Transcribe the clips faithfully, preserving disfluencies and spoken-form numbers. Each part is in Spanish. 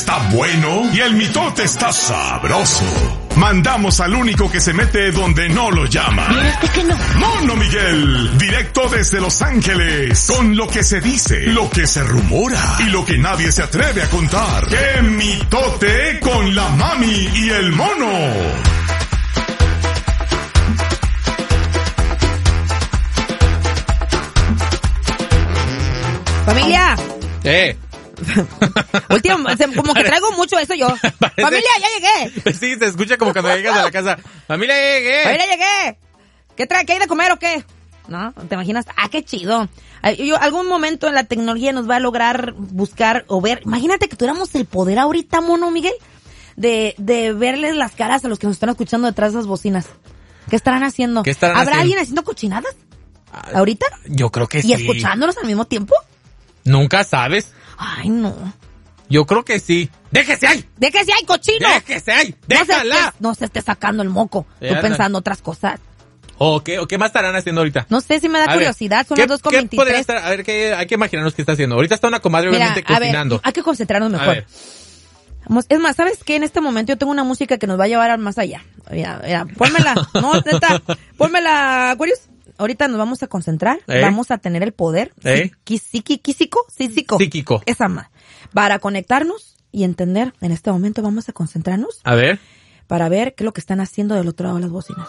está bueno y el mitote está sabroso. Mandamos al único que se mete donde no lo llaman. ¿Viste que no? Mono Miguel, directo desde Los Ángeles, con lo que se dice, lo que se rumora y lo que nadie se atreve a contar. ¡Qué mitote con la mami y el mono! Familia. Eh. Último, como que traigo mucho eso yo. Parece... Familia, ya llegué. Sí, se escucha como cuando llegas a la casa. Familia, ya llegué. Familia, llegué. ¿Qué trae? ¿Qué hay de comer o qué? ¿No? ¿Te imaginas? Ah, qué chido. Yo, algún momento en la tecnología nos va a lograr buscar o ver. Imagínate que tuviéramos el poder ahorita, Mono Miguel, de, de verles las caras a los que nos están escuchando detrás de esas bocinas. ¿Qué estarán haciendo? ¿Qué estarán ¿Habrá haciendo? alguien haciendo cochinadas? ¿Ahorita? Yo creo que ¿Y sí. escuchándonos al mismo tiempo? Nunca sabes. Ay, no. Yo creo que sí. ¡Déjese ahí! ¡Déjese ahí, cochino! ¡Déjese ahí! ¡Déjala! No se, esté, no se esté sacando el moco. Eh, Tú anda. pensando otras cosas. ¿O qué, o qué más estarán haciendo ahorita? No sé si me da A curiosidad. ver, Son ¿qué- las dos con ¿Qué podría veintitrés. estar? A ver, ¿qué, hay que imaginarnos qué está haciendo. Ahorita está una comadre Mira, obviamente a ver, cocinando. hay que concentrarnos A mejor. ver. Vamos- Es más, ¿sabes qué? En este momento yo tengo una música que nos va a llevar al más allá. Mira, mira, pónmela. No, neta, pónmela, Aquarius. Ahorita nos vamos a concentrar. ¿Eh? Vamos a tener el poder. ¿Eh? Quisiqui, quisico, sísico. Psíquico. Esa más. Para conectarnos y entender. En este momento vamos a concentrarnos A ver. para ver qué es lo que están haciendo del otro lado de las bocinas.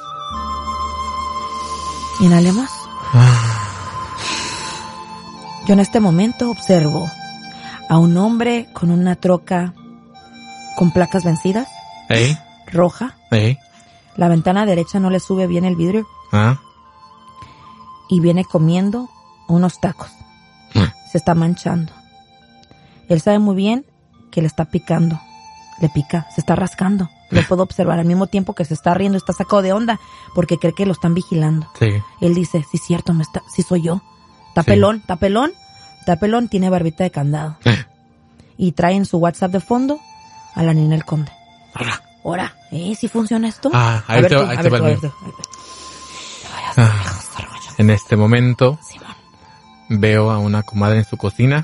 Inhalemos. Yo en este momento observo a un hombre con una troca con placas vencidas, ¿Eh? roja. ¿Eh? La ventana derecha no le sube bien el vidrio ¿Ah? y viene comiendo unos tacos. Se está manchando. Él sabe muy bien que le está picando. Le pica, se está rascando. Lo puedo observar al mismo tiempo que se está riendo, está sacado de onda porque cree que lo están vigilando. Sí. Él dice, sí, cierto, me está, sí soy yo. Está Sí. pelón, está pelón, está pelón, tiene barbita de candado. Y trae en su WhatsApp de fondo a la Ninel Conde. Ahora. Ahora, ¿eh? ¿Sí funciona esto? Ah, ahí te- tú, ahí a te ver va tú, el a ver mío. tú, a ver tú. Ah, en este momento Simón. veo a una comadre en su cocina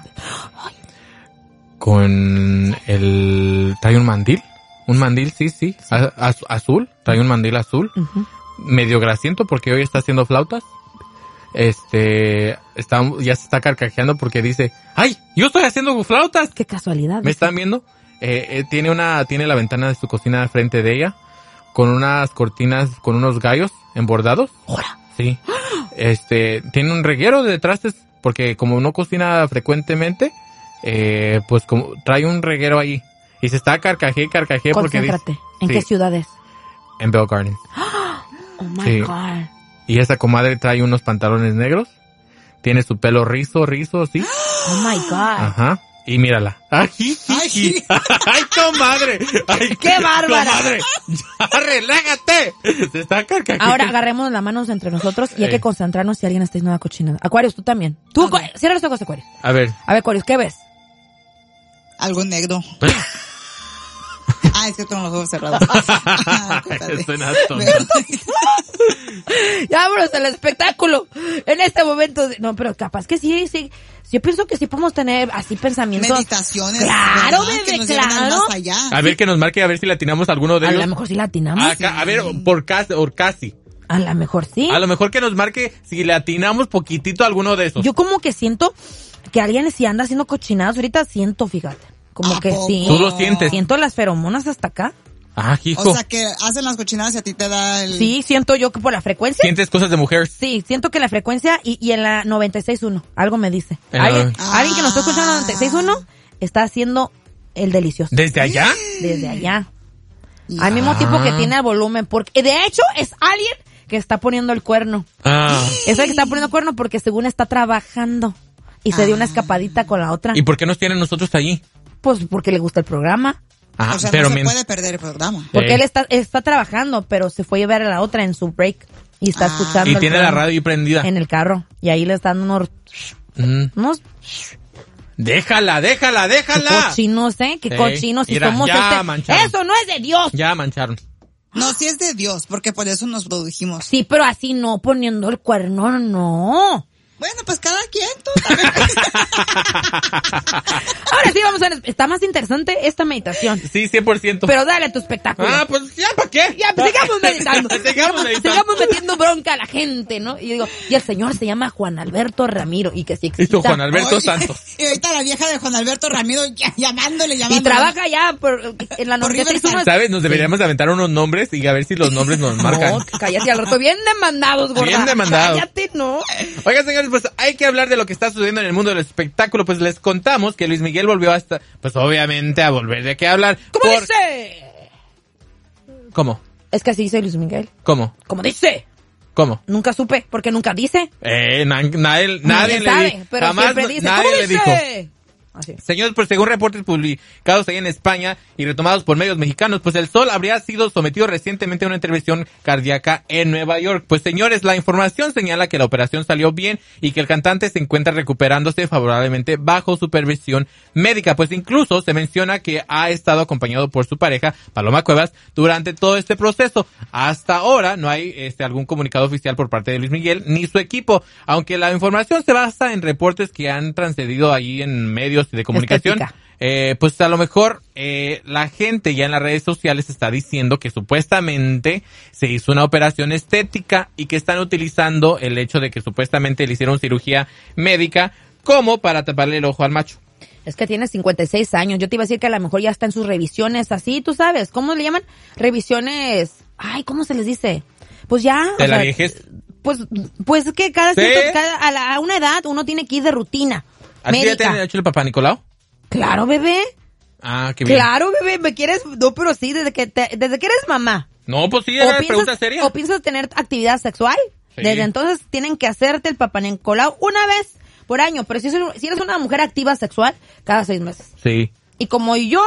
con el... Trae un mandil. Un mandil, sí, sí. a- az- azul. Trae un mandil azul. Ujú. Medio grasiento porque hoy está haciendo flautas. Este... Está, ya se está carcajeando porque dice... ¡Ay! ¡Yo estoy haciendo flautas! Qué casualidad. ¿Me están viendo? Eh, eh, tiene una... Tiene la ventana de su cocina al frente de ella. Con unas cortinas... Con unos gallos embordados. Ahora. Sí. Este, tiene un reguero de trastes porque como no cocina frecuentemente, eh, pues como trae un reguero ahí y se está carcajé, carcajé porque dice, Concéntrate. ¿En sí, qué ciudades? en Bell Gardens. Oh my Sí. God. Y esa comadre trae unos pantalones negros, tiene su pelo rizo, rizo, sí. Oh my God. Ajá. Y mírala. ¡Ay, jiji! ¡Ay, comadre! ¡Ay, ¡Qué bárbara! comadre! ¡Ya, relájate! Se está carcajeando. Ahora agarremos las manos entre nosotros y hay Ey. que concentrarnos si alguien está haciendo una cochinada. Acuarios, tú también. Tú, Ok. cu- cierra los ojos, Acuarios. A ver. A ver, Acuarios, ¿qué ves? Algo negro. Ah, es que tengo los ojos cerrados. Suena tonta. Ya vámonos al espectáculo. En este momento. de- No, pero capaz que sí, sí. Yo pienso que sí podemos tener así pensamientos. Meditaciones. Claro, ¿verdad? Que bebé, nos llevan al claro. más allá. A ver que nos marque, a ver si le atinamos a alguno de A ellos. lo mejor sí la atinamos. Acá, a ver, por casi, por casi. A lo mejor sí. A lo mejor que nos marque si le atinamos poquitito a alguno de esos. Yo como que siento que alguien si anda haciendo cochinadas ahorita siento, fíjate. Como ¿A que poco? sí. ¿Tú lo sientes? Siento las feromonas hasta acá. Ah, hijo. O sea, que hacen las cochinadas y a ti te da el... Sí, siento yo que por la frecuencia. ¿Sientes cosas de mujer? Sí, siento que la frecuencia y, y en la noventa y seis punto uno, algo me dice. En la- Alguien, Ah. alguien que nos está escuchando en noventa y seis punto uno está haciendo el delicioso. ¿Desde allá? Desde allá. Al mismo tiempo que tiene el volumen. Porque de hecho es alguien que está poniendo el cuerno. Ah. Es el que está poniendo el cuerno porque según está trabajando. Y se dio una escapadita con la otra. ¿Y por qué nos tienen nosotros allí? Pues porque le gusta el programa. Ah, O sea, pero no se men- puede perder el programa. Porque Eh. él está, está trabajando, pero se fue a llevar a la otra en su break. Y está Ah. escuchando. Y el tiene la programa radio ahí prendida. en el carro. Y ahí le están dando unos... Mm. unos Déjala, déjala, déjala. cochinos, ¿eh? Que Ey, cochinos. Y mira, somos ya este... mancharon. ¡Eso no es de Dios! Ya mancharon. No, sí es de Dios, porque por eso nos produjimos. Sí, pero así no, poniendo el cuerno, no. Bueno, pues cada quien, tú también. Ahora sí, vamos a ver. Está más interesante esta meditación. Sí, cien por ciento. Pero dale tu espectáculo. Ah, pues ya, ¿para qué? Ya, pues sigamos meditando. sigamos sigamos, meditando. sigamos metiendo bronca a la gente, ¿no? Y digo, y el señor se llama Juan Alberto Ramiro, y que sí Y existe. tú, Juan Alberto Oye, Santos. Y ahorita la vieja de Juan Alberto Ramiro ya- llamándole, llamándole. Y trabaja ya por, en la Por noventa y Riverside. ¿Sabes? Nos deberíamos aventar unos nombres y a ver si los nombres nos marcan. No, cállate al rato. Bien demandados, gorda. Bien demandados. Cállate, no. Oigan, señores, pues hay que hablar de lo que está sucediendo en el mundo del espectáculo. Pues les contamos que Luis Miguel volvió hasta, pues obviamente a volver de qué hablar. ¿Cómo por- dice? ¿Cómo? Es que así dice Luis Miguel. ¿Cómo? ¿Cómo dice? ¿Cómo? Nunca supe, porque nunca dice. Eh, na- nadie, nadie le sabe, dijo. pero Jamás siempre dice. nadie ¿Cómo le dice? dijo. Así. Señores, pues según reportes publicados ahí en España y retomados por medios mexicanos, pues el Sol habría sido sometido recientemente a una intervención cardíaca en Nueva York. Pues señores, la información señala que la operación salió bien y que el cantante se encuentra recuperándose favorablemente bajo supervisión médica. Pues incluso se menciona que ha estado acompañado por su pareja, Paloma Cuevas, durante todo este proceso. Hasta ahora no hay este algún comunicado oficial por parte de Luis Miguel ni su equipo, aunque la información se basa en reportes que han transcedido ahí en medios de comunicación. Estética. Eh, pues a lo mejor eh, la gente ya en las redes sociales está diciendo que supuestamente se hizo una operación estética y que están utilizando el hecho de que supuestamente le hicieron cirugía médica como para taparle el ojo al macho. Es que tiene cincuenta y seis años. Yo te iba a decir que a lo mejor ya está en sus revisiones así, tú sabes. ¿Cómo le llaman? Revisiones. Ay, ¿cómo se les dice? Pues ya. ¿De o la sea, viejez? Pues, pues que cada, ¿Sí? cierto- cada a, la- a una edad uno tiene que ir de rutina ¿A ti ya te han médica. hecho el papá Nicolau? Claro, bebé. Ah, qué bien. Claro, bebé. ¿Me quieres? No, pero sí, desde que te- desde que eres mamá. No, pues sí, era pregunta seria. o piensas tener actividad sexual. Sí. Desde entonces tienen que hacerte el Papá Nicolau una vez por año. Pero si, es- si eres una mujer activa sexual, cada seis meses. Sí. Y como yo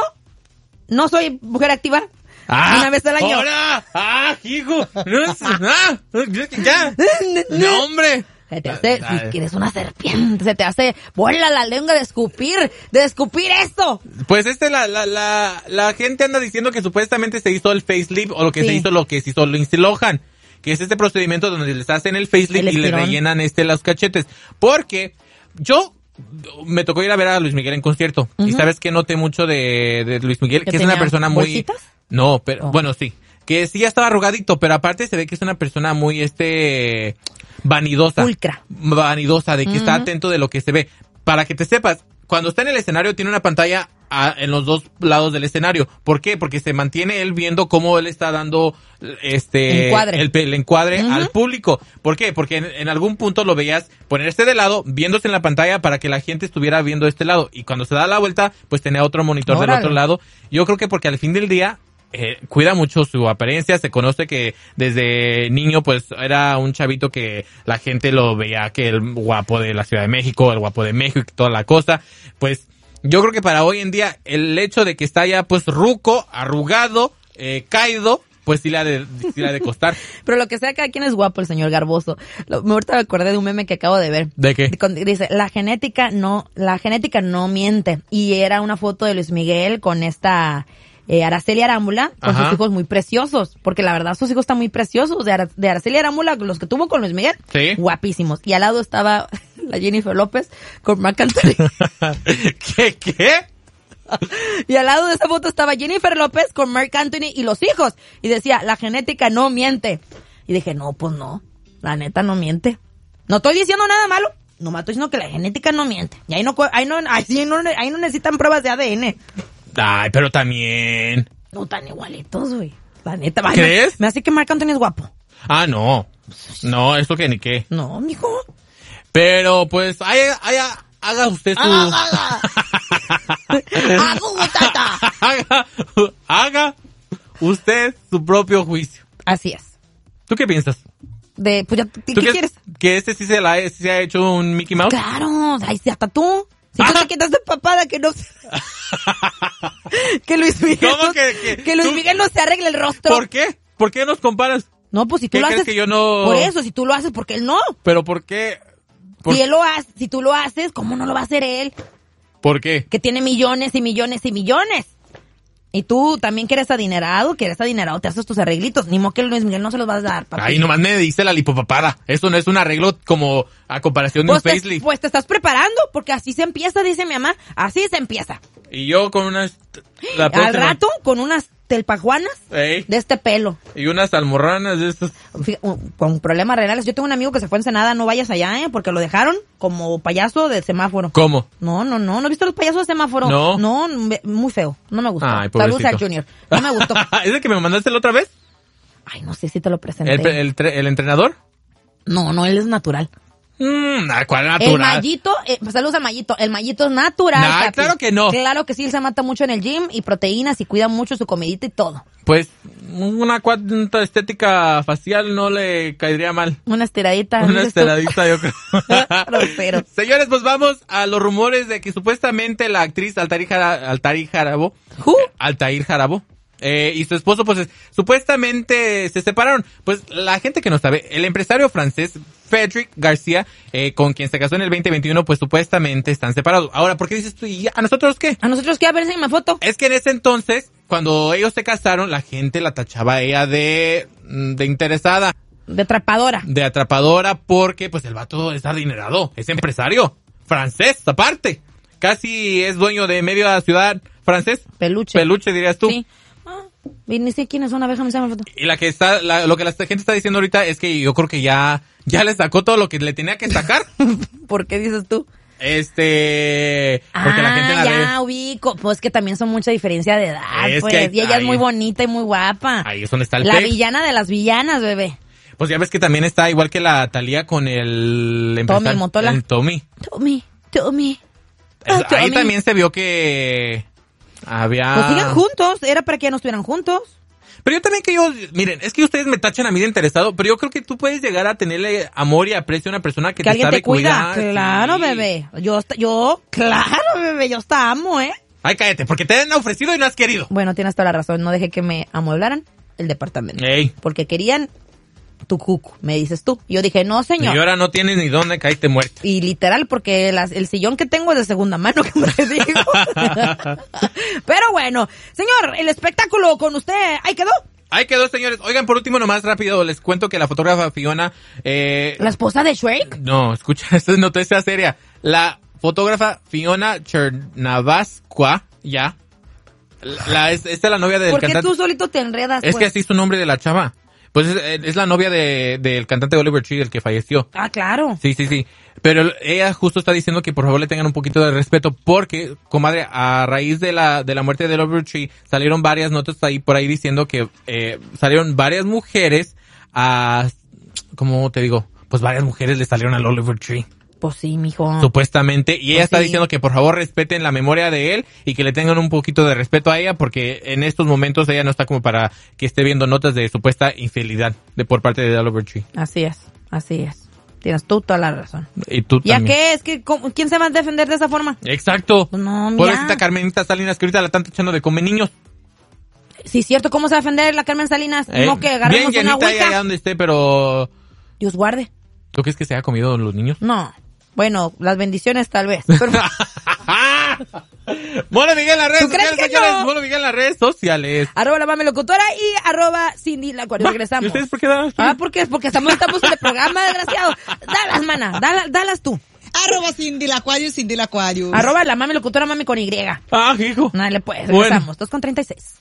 no soy mujer activa, Ah, una vez al año. ¡Hola! ¡Ah, hijo! No, es- ¡Ah! ¡Ya! ¡No, hombre! Se te hace, Dale. si quieres una serpiente, se te hace, vuela la lengua de escupir, de escupir esto. Pues este, la, la, la, la gente anda diciendo que supuestamente se hizo el facelift o lo que Sí. se hizo lo que se hizo Lindsay Lohan, que es este procedimiento donde les hacen el facelift El y le estirón. rellenan este los cachetes. Porque yo me tocó ir a ver a Luis Miguel en concierto y sabes que noté mucho de, de Luis Miguel, ¿Que que es una tenía persona muy... bolsitas? No, pero Oh. bueno, sí. Que sí ya estaba arrugadito, pero aparte se ve que es una persona muy, este, vanidosa. Pulcra. Vanidosa, de que está Ujú. atento de lo que se ve. Para que te sepas, cuando está en el escenario tiene una pantalla a- en los dos lados del escenario. ¿Por qué? Porque se mantiene él viendo cómo él está dando este Encuadre. el, pe- el encuadre Ujú. al público. ¿Por qué? Porque en, en algún punto lo veías ponerse de lado, viéndose en la pantalla para que la gente estuviera viendo este lado. Y cuando se da la vuelta, pues tenía otro monitor del Órale. otro lado. Yo creo que porque al fin del día eh, cuida mucho su apariencia, se conoce que desde niño pues era un chavito que la gente lo veía que el guapo de la Ciudad de México, el guapo de México y toda la cosa, pues yo creo que para hoy en día el hecho de que está ya pues ruco, arrugado, eh, caído, pues sí le ha de, sí le ha de costar. Pero lo que sea, cada quien es guapo, el señor Garboso. Lo, me ahorita me acordé de un meme que acabo de ver. ¿De qué? Con- Dice, la genética no, la genética no miente. Y era una foto de Luis Miguel con esta eh, Araceli Arámbula, con Ajá. sus hijos muy preciosos. Porque la verdad, sus hijos están muy preciosos. De, Ara- de Araceli Arámbula, los que tuvo con Luis Miguel, Sí. guapísimos. Y al lado estaba la Jennifer López con Marc Anthony. ¿Qué? ¿Qué? Y al lado de esa foto estaba Jennifer López con Marc Anthony y los hijos. Y decía, la genética no miente. Y dije, no, pues no. La neta no miente. No estoy diciendo nada malo. Nomás estoy diciendo que la genética no miente. Y ahí no, cu- ahí no, ahí sí no, ahí no necesitan pruebas de A D N. Ay, pero también. No tan igualitos, güey. La neta, vaya. ¿Crees? Me hace que Marc Anthony es guapo. Ah, no. No, eso que ni qué. No, mijo. Pero pues, haga, haga, haga usted su... Haga, haga. Agutata. haga, haga usted su propio juicio. Así es. ¿Tú qué piensas? De, pues ya, ¿qué ¿Tú qué- quieres? Que este sí se, la, sí se ha hecho un Mickey Mouse. Claro, ay, sí, hasta tú. Si tú te quitas de papada, que no... que Luis Miguel... ¿Cómo no- que- que Luis tú- Miguel no se arregle el rostro. ¿Por qué? ¿Por qué nos comparas? No, pues si tú ¿Qué lo crees haces... que yo no- Por eso, si tú lo haces, porque él no. ¿Pero por qué? ¿Por, Si él lo hace, si tú lo haces, ¿cómo no lo va a hacer él? ¿por qué? Que tiene millones y millones y millones. Y tú también que eres adinerado, que eres adinerado, te haces tus arreglitos. Ni modo que el Luis Miguel no se los vas a dar, papi. Ay, nomás me dice la lipopapada. Eso no es un arreglo como a comparación de pues un te, facelift. pues te estás preparando, porque así se empieza, dice mi mamá. Así se empieza. Y yo con unas... La Al próxima- rato, con unas telpajuanas Ey, de este pelo. y unas almorranas de estos. Fí- un- Con problemas renales. Yo tengo un amigo que se fue a Ensenada, no vayas allá, ¿eh? Porque lo dejaron como payaso de semáforo. ¿Cómo? No, no, no. ¿No has visto los payasos de semáforo? No. No, me- muy feo. No me gustó. Ay, Saludos al pobrecito. Junior. No me gustó. ¿Es el que me mandaste la otra vez? Ay, no sé si te lo presenté. ¿El, el, tre- el entrenador? No, no, él es natural. Mmm, ¿cuál El natural? mallito, eh, saludos al mallito. El mallito es natural. Nah, papi. claro que no. Claro que sí, él se mata mucho en el gym y proteínas y cuida mucho su comidita y todo. Pues una cuanta estética facial no le caería mal. Una estiradita. Una dices tú. esteradita, yo creo. Grosero. Señores, pues vamos a los rumores de que supuestamente la actriz Altair, Jara- Altair Jarabo, Who? Altair Jarabo, eh, y su esposo, pues, es- supuestamente se separaron. Pues la gente que no sabe, el empresario francés Frédéric García, eh, con quien se casó en el veinte veintiuno, pues supuestamente están separados. Ahora, ¿por qué dices tú? ¿Y a nosotros qué? A nosotros que a ver si me foto. Es que en ese entonces, cuando ellos se casaron, la gente la tachaba a ella de, de interesada, De atrapadora. de atrapadora, porque pues el vato es adinerado, es empresario, francés aparte, casi es dueño de media ciudad francés, Peluche. peluche dirías tú. Sí. Ah, y ni sé quiénes son, a ver, déjame hacer una foto. Y la que está, la- lo que la gente está diciendo ahorita es que yo creo que ya, ya le sacó todo lo que le tenía que sacar. ¿Por qué dices tú? Este, porque ah, la gente la ya ve. ubico. Pues que también son mucha diferencia de edad, Es pues. que hay- y ella ahí- es muy bonita y muy guapa. Ahí es donde está el La pex. villana de las villanas, bebé. Pues ya ves que también está igual que la Talía con el empresario- Motola. el Tommy. Tommy, Tommy. Es- Ah, ahí Tommy. también se vio que había... Pues sigan juntos. Era para que ya no estuvieran juntos. Pero yo también que yo, miren, es que ustedes me tachan a mí de interesado, pero yo creo que tú puedes llegar a tenerle amor y aprecio a una persona que, Que te alguien sabe te cuida. cuidar. Claro, Sí. bebé. Yo, hasta- yo, claro, bebé. Yo hasta amo, ¿eh? Ay, cállate, porque te han ofrecido y no has querido. Bueno, tienes toda la razón. No dejé que me amueblaran el departamento. Ey. Porque querían tu cucu, me dices tú. Y yo dije, no, señor. Y ahora no tienes ni dónde caíste muerta. Y literal, porque las- el sillón que tengo es de segunda mano, como te digo. Pero bueno, señor, el espectáculo con usted, ahí quedó. Ahí quedó, señores. Oigan, por último, nomás rápido, les cuento que la fotógrafa Fiona... Eh, La esposa de Shrek. No, escucha, esto es noticia seria. La fotógrafa Fiona Chernavasqua, ya. La, la- es, esta es la novia del ¿Por qué cantante. tú solito te enredas? Es pues? que así es su nombre de la chava. Pues es, es la novia de, del cantante Oliver Tree, el que falleció. Ah, claro. Sí, sí, sí. Pero ella justo está diciendo que por favor le tengan un poquito de respeto porque, comadre, a raíz de la de la muerte de Oliver Tree salieron varias notas ahí por ahí diciendo que eh, salieron varias mujeres a, ¿cómo te digo? Pues varias mujeres le salieron al Oliver Tree. Pues sí, mijo. Supuestamente, y ella Pues está sí. diciendo que por favor respeten la memoria de él y que le tengan un poquito de respeto a ella porque en estos momentos ella no está como para que esté viendo notas de supuesta infidelidad de por parte de Oliver Tree. Así es, así es. Tienes tú toda la razón. Y tú ¿Ya también. qué? Es que, ¿cómo- ¿quién se va a defender de esa forma? Exacto. Pues no, Pobrecita mira. Carmenita Salinas que ahorita la están echando de comer niños. Sí, cierto, ¿cómo se va a defender la Carmen Salinas? Eh, No, que bien agarremos una llenita ella allá ouija. donde esté, pero Dios guarde. ¿tú crees que se haya comido los niños? No. Bueno, las bendiciones tal vez. Pero Mono Miguel en las redes ¿Tú crees sociales, que señores. no? Mono Miguel en las redes sociales. arroba la mami locutora y arroba Cindy la Acuario. ¿Y Regresamos. ustedes por qué dan? Ah, ¿por qué? Porque estamos, estamos en el programa, desgraciado. Dalas, mana. Dalas, dalas tú. Arroba Cindy la Acuario, Cindy la Acuario. Arroba la mami locutora, mami con Y. Ah, hijo. Dale, pues, Bueno. regresamos. dos con treinta y seis.